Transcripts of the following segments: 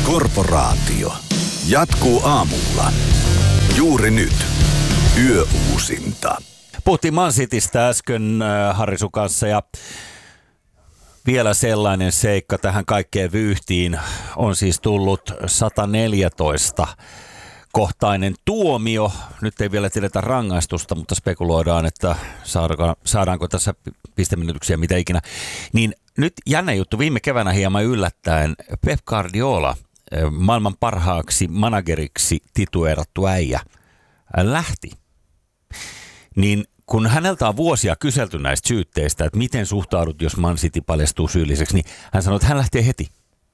Korporaatio jatkuu aamulla. Juuri nyt. Yöuusinta. Puhuttiin Man Citystä äsken Harisun kanssa ja vielä sellainen seikka tähän kaikkeen vyyhtiin on siis tullut 114 kohtainen tuomio. Nyt ei vielä tiedetä rangaistusta, mutta spekuloidaan, että saadaanko tässä pistemenetyksiä mitä ikinä. Niin nyt jännä juttu, viime keväänä hieman yllättäen Pep Guardiola, maailman parhaaksi manageriksi titueerattu äijä, lähti. Niin kun häneltä on vuosia kyselty näistä syytteistä, että miten suhtaudut, jos Man City paljastuu syylliseksi, niin hän sanoi, että hän lähtee heti.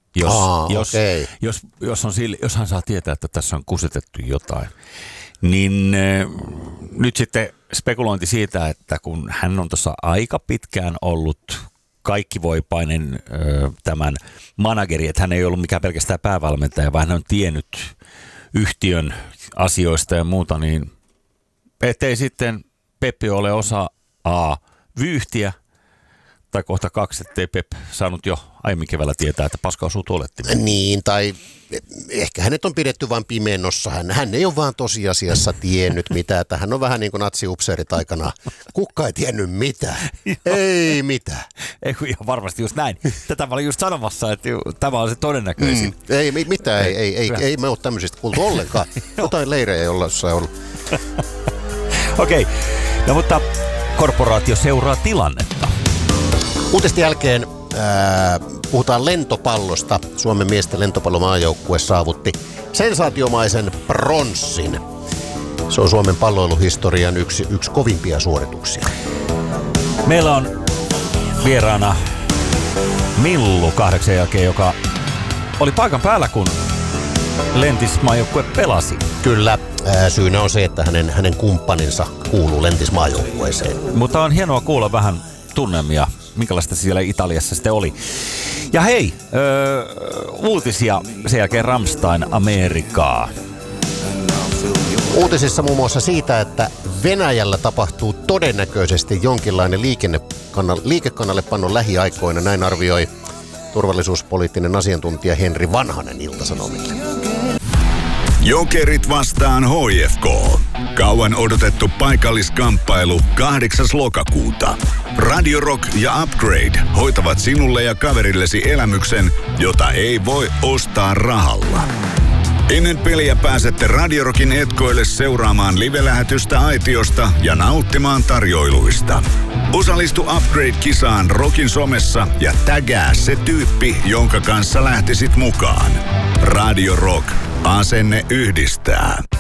Jos hän saa tietää, että tässä on kusetettu jotain. Niin nyt sitten spekulointi siitä, että kun hän on tuossa aika pitkään ollut kaikkivoipainen tämän manageri, että hän ei ollut mikään pelkästään päävalmentaja, vaan hän on tiennyt yhtiön asioista ja muuta, niin ettei sitten Peppi ole osa vyyhtiä, tai kohta 2, ettei Pep saanut jo aiemmin keväällä tietää, että paska osuu tuolettimeen. Niin, tai ehkä hänet on pidetty vain pimennossa. Hän ei ole vaan tosiasiassa tiennyt mitään. Että hän on vähän niin kuin natsiupseerit aikana. Kukka ei tiennyt mitään. Ei mitään. Ei ihan varmasti just näin. Tätä mä olin just sanomassa, että tämä on se todennäköisin. Ei mitään, ei me ole tämmöisistä kuultu ollenkaan. Jotain leirejä jollain ollut. Okei, no mutta korporaatio seuraa tilannetta. Uutisten jälkeen puhutaan lentopallosta. Suomen miesten lentopallomaajoukkue saavutti sensaatiomaisen pronssin. Se on Suomen palloiluhistorian yksi kovimpia suorituksia. Meillä on vieraana Millu 8 jälkeen, joka oli paikan päällä, kun lentismaajoukkue pelasi. Kyllä, syynä on se, että hänen kumppaninsa kuuluu lentismaajoukkueeseen. Mutta on hienoa kuulla vähän tunnelmia, minkälaista siellä Italiassa sitten oli. Ja hei, uutisia sen jälkeen Rammstein Amerikaa. Uutisissa muun muassa siitä, että Venäjällä tapahtuu todennäköisesti jonkinlainen liikekannallepano lähiaikoina. Näin arvioi turvallisuuspoliittinen asiantuntija Henri Vanhanen Ilta-Sanomille. Jokerit vastaan HFK. Kauan odotettu paikalliskamppailu 8. lokakuuta. Radio Rock ja Upgrade hoitavat sinulle ja kaverillesi elämyksen, jota ei voi ostaa rahalla. Ennen peliä pääsette Radio Rockin etkoille seuraamaan live-lähetystä aitiosta ja nauttimaan tarjoiluista. Osallistu Upgrade-kisaan Rockin somessa ja tägää se tyyppi, jonka kanssa lähtisit mukaan. Radio Rock. Asenne yhdistää.